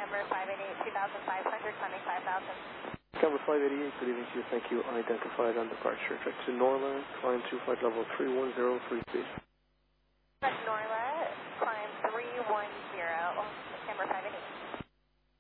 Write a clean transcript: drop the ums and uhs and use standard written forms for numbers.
Camera 588, 2,500, climbing 5,000. Camera 588, good evening to you. Thank you. Identified on departure. Check to Norland, climb to flight level 310, free speed.